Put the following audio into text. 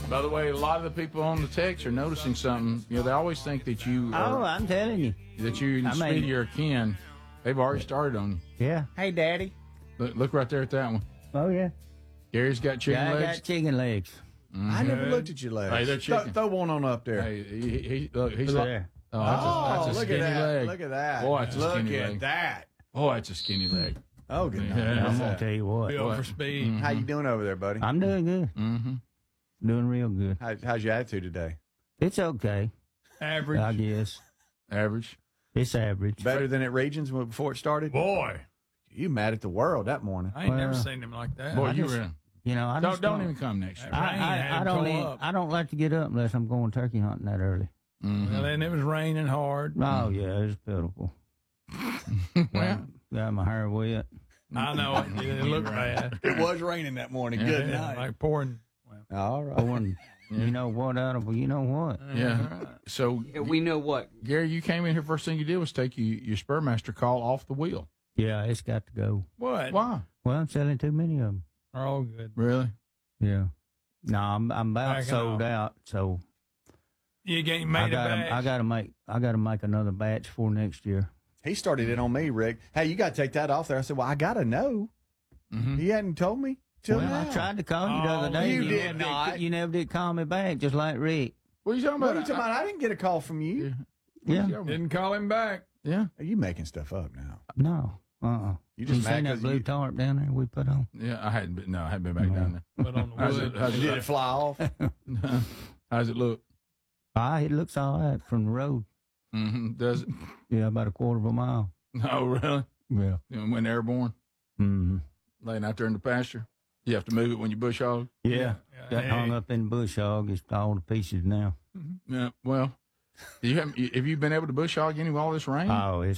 By the way, a lot of the people on the text are noticing something. You know, they always think that you Oh, I'm telling you. that you and Speedy are kin. They've already started on you. Yeah. Hey, Daddy. Look right there at that one. Oh, yeah. Gary's got chicken I legs. got chicken legs. I never looked at your legs. Hey, they're chicken. Throw one on up there. Hey, look, he's Look like, there. oh, that's a look skinny at that. leg. Look at that. Boy, that's a look skinny at leg. that. Boy, that's a skinny leg. Oh, good night. Yeah. I'm going to tell you what. Bill for speed. How you doing over there, buddy? I'm doing good. Mm-hmm. Doing real good. How's your attitude today? It's okay, Average. I guess. Average. It's average. Better than at Regions before it started? Boy, You mad at the world that morning. I ain't never Well, seen him like that. Boy, I you just- were. You know, I just Don't even come next year. I don't like to get up unless I'm going turkey hunting that early. Mhm. Well, and it was raining hard. Oh, yeah, it's pitiful. Well, Got my hair wet. I know it. It looked bad. It was raining that morning. Yeah. Good Yeah, night. like pouring. All right. Pouring, you know what, out of, you know what? yeah. So, We know what. Gary, you came in here. First thing you did was take your Spurmaster call off the wheel. Yeah, it's got to go. What? Why? Well, I'm selling too many of them. Are all good. Really? Yeah. No, I'm about Backing sold off. out, so You ain't made I gotta make another batch for next year. He started it on me, Rick. Hey, you got to take that off there. I said, well, I got to know. Mm-hmm. He hadn't told me till Well, now. I tried to call you the other Oh, day. you did never not. You never did call me back, just like Rick. What are you talking What about? are you talking about? I didn't get a call from you. Yeah. Didn't call him back. Yeah. Are you making stuff up now? No. You You just mad seen that 'cause blue you- tarp down there we put on? Yeah. I hadn't been. No, I hadn't been back down But on the there. wood. How's Did it fly off? How's it look? It looks all right from the road. Mm-hmm. Does it? Yeah, about a quarter of a mile. No, really. Yeah. You know, when airborne, Mm-hmm. laying out there in the pasture, you have to move it when you bush hog. Yeah. Got Hey. hung up in the bush hog. It's all to pieces now. Yeah. Well, have you been able to bush hog any of all this rain? Oh, it's